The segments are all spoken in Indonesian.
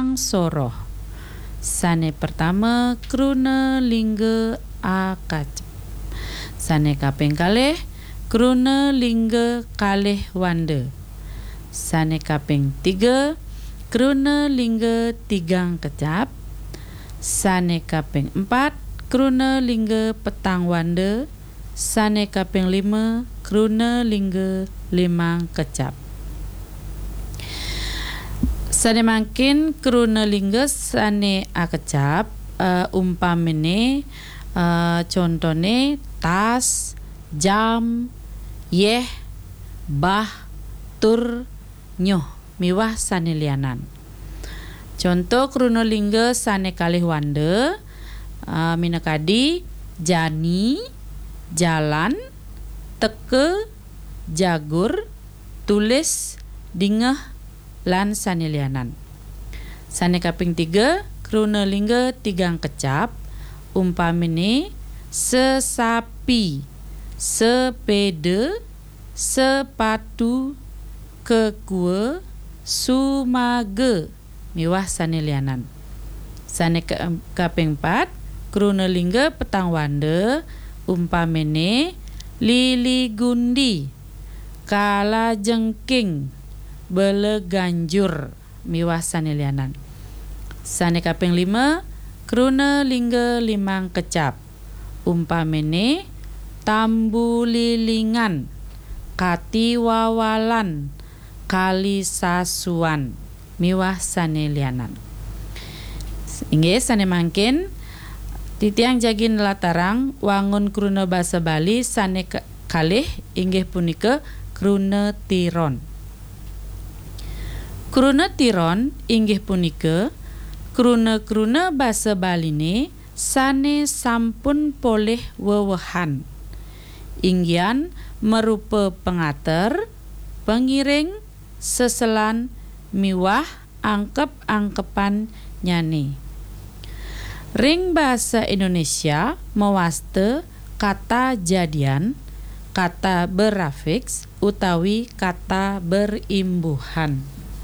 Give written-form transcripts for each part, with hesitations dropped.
angsara. Sane pertama kruna lingga akacep. Sane kaping kalih kruna lingga kalih wanda. Sane kaping 3 kruna lingga tigang kecap. Sane kaping 4 kruna lingga petang wanda. Sane kaping 5 kruna lingga limang kecap. Sane mangkin kruna lingga sane akecap, umpamane contone tas, jam, yeh, bah, tur, nyoh miwah sane lianan. Contoh kruna lingga sane kalih wanda minakadi jani, jalan, teke, jagur, tulis, dingeh lan sane lianan. Sane kaping 3 kruna lingga tigang kecap, umpamane sesapi, sepeda, sepatu, kekue, sumage miwah sane lianan. Sane kaping 4 kruna lingga petang wanda, umpamane lili gundi, kala jengking, bele ganjur miwah sane lianan. Sane kaping 5 kruna lingga limang kecap, umpamane tambu lilingan, kati wawalan, kali sasuan miwah sane lianan. Inggih sane mangkin titiang jagin latarang wangun kruna basa Bali sane kalih inggih punika kruna tiron. Kruna tiron inggih punika kruna basa Baline sane sampun poleh wewehan. Inggian merupa pengater, pengiring, seselan, miwah angkep-angkepan nyane. Ring bahasa Indonesia mewaste kata jadian, kata berafiks utawi kata berimbuhan.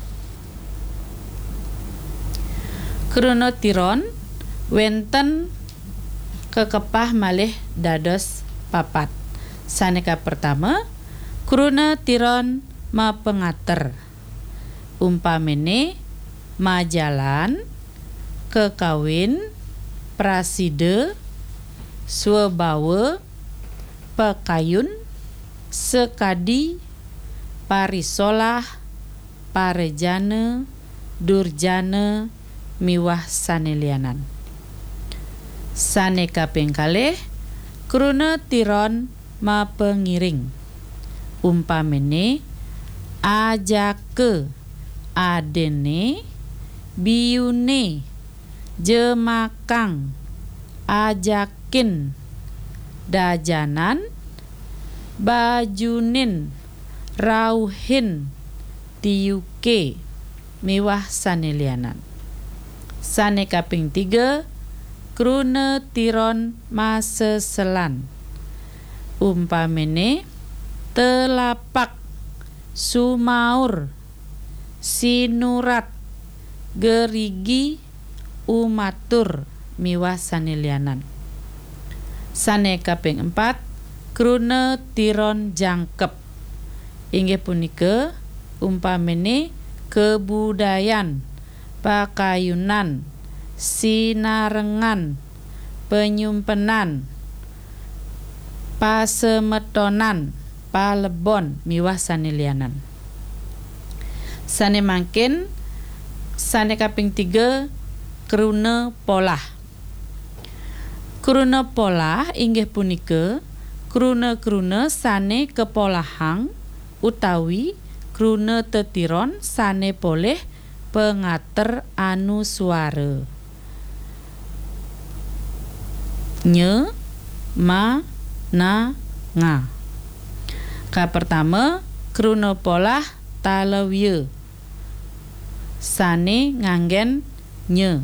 Kruna tiron wenten kekepah malih dados papat. Saneka pertama kruna tiron mapengater, umpamene majalan, kekawin, praside, swebawe, pekayun, sekadi, parisolah, parejana, durjana miwah sane lianan. Sane kaping kalih kruna tiron mapengiring, umpamene ajake, adene, biyune, jemakang, ajakin, dajanan, bajunin, rauhin, tiuke miwah sane lianan. Sane kaping 3 kruna tiron maseselan, umpamene telapak, sumaur, sinurat, gerigi, umatur miwah sane lianan. Sane kaping 4 kruna tiron jangkep, inggih punika umpamene kebudayan, pakayunan, sinarengan, penyumpenan, pasemetonan, palebon miwah sane lianan. Sane mangkin sane kaping 3 kruna polah. Kruna polah inggih punika kruna sane kepolahang utawi kruna tetiron sane poleh pengater anu suara. Nye, ma, na, nga. Ka pertama kruna polah talawye sane nganggen nye.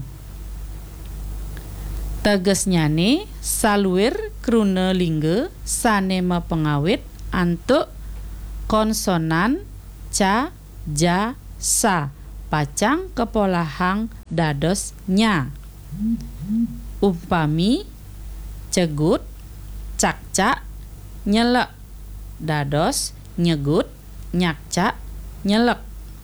Tegesnyane saluwir kruna lingga sane mapengawit antuk konsonan ca, ja, sa pacang kepolahang dados nya. Umpami cegut, cakcak, nyelek dados nyegut, nyakcak, nyelek.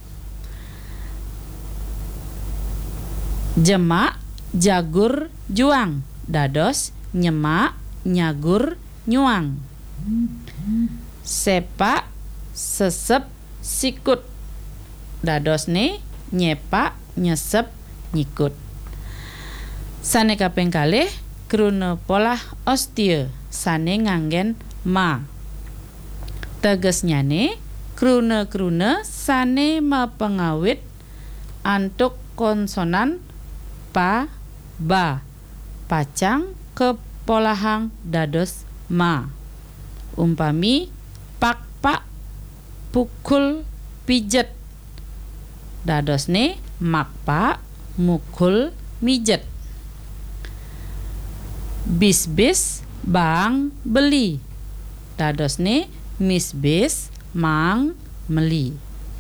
Jemak, jagur, juang dados nyemak, nyagur, nyuang. Sepak, sesep, sikut dados nyepak, nyesep, nyikut. Sane kaping kalih kruna polah ostie sane nganggen ma. Tegesnyane kruna sane mapengawit antuk konsonan pa, ba, pacang kepolahang dados ma. Umpami pak, pukul, pijet dados makpa, mukul, mijet. Bis, bang, beli dados misbis, mang, meli.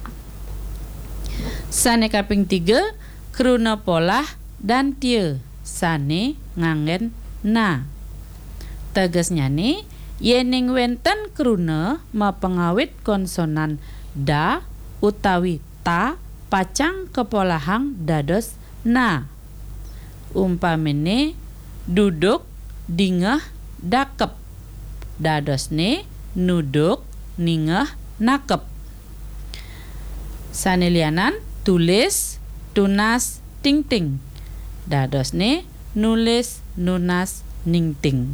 Sane kaping 3 kruna polah dan tie sane nganggen na. Tegesnyane yening wenten kruna mapengawit konsonan da utawi ta pacang kepolahang dados na. Umpamine duduk, dingeh, dakep dados nuduk, ningeh, nakep. Sane lianan tulis, tunas, ting dados nulis, nunas, ningting.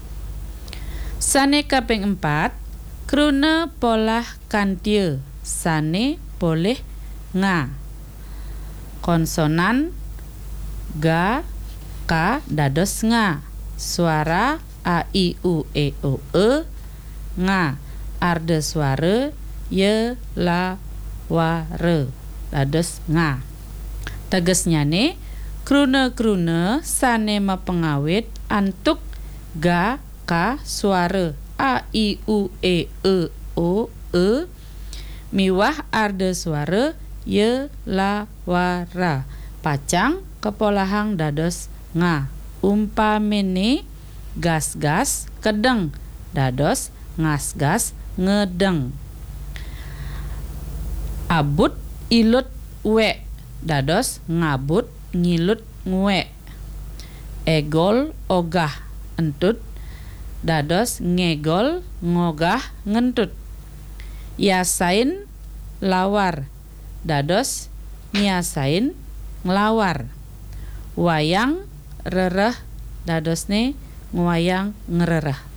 Sane kaping 4 kruna polah kantie sane poleh nga. Konsonan ga, ka dados nga. Suara a i u e o e nga. Arde suara ye la wa re dados nga. Tegesnyane kruna sane mapengawit antuk ga, ka, suara a i u e o e miwah arde suara ye la wa ra pacang kepolahang dados nga. Umpamene gas, kedeng dados ngas, ngedeng. Abut, ilut, we dados ngabut, ngilut, ngwe. Egol, ogah, entut dados ngegol, ngogah, ngentut. Yasain, lawar dados nyasain, ngelawar. Wayang, rereh dados ngwayang, ngerereh.